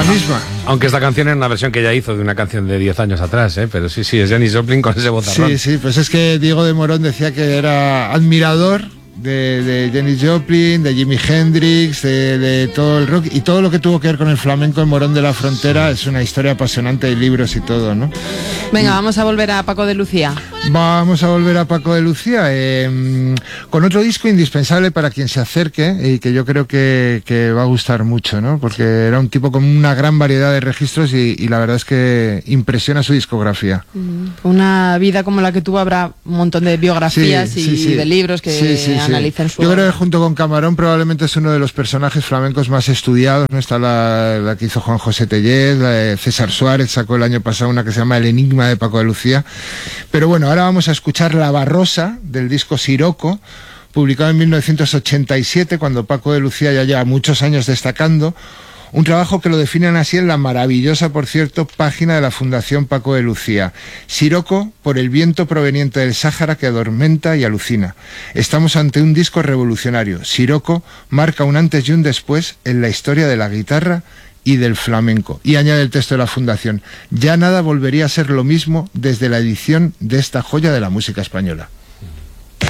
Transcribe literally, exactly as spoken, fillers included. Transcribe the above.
la misma. Aunque esta canción es una versión que ella hizo de una canción de diez años atrás, ¿eh? Pero sí, sí, es Janis Joplin con ese vozarrón. Sí, sí, pues es que Diego de Morón decía que era admirador de, de Janis Joplin, de Jimi Hendrix, de, de todo el rock y todo lo que tuvo que ver con el flamenco en Morón de la Frontera. Es una historia apasionante, hay libros y todo, ¿no? Venga, vamos a volver a Paco de Lucía. Vamos a volver a Paco de Lucía eh, con otro disco indispensable para quien se acerque y que yo creo que, que va a gustar mucho, ¿no? Porque era un tipo con una gran variedad de registros y, y la verdad es que impresiona su discografía. Una vida como la que tuvo, habrá un montón de biografías Sí, y sí, sí. de libros que Sí, sí, sí. analicen su Yo creo obra. que junto con Camarón probablemente es uno de los personajes flamencos más estudiados, ¿no? Está la, la que hizo Juan José Tellez, la de César Suárez sacó el año pasado una que se llama El Enigma de Paco de Lucía. Pero bueno, ahora vamos a escuchar La Barrosa del disco Siroco, publicado en mil novecientos ochenta y siete, cuando Paco de Lucía ya lleva muchos años destacando. Un trabajo que lo definen así en la maravillosa, por cierto, página de la Fundación Paco de Lucía. Siroco por el viento proveniente del Sáhara que adormenta y alucina. Estamos ante un disco revolucionario. Siroco marca un antes y un después en la historia de la guitarra y del flamenco. Y añade el texto de la Fundación: ya nada volvería a ser lo mismo desde la edición de esta joya de la música española.